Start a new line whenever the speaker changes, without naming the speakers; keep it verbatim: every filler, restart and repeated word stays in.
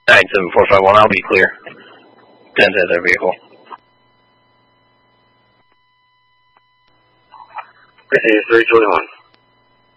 nine seven four five one, I'll be clear. ten to their vehicle.
three twenty-one.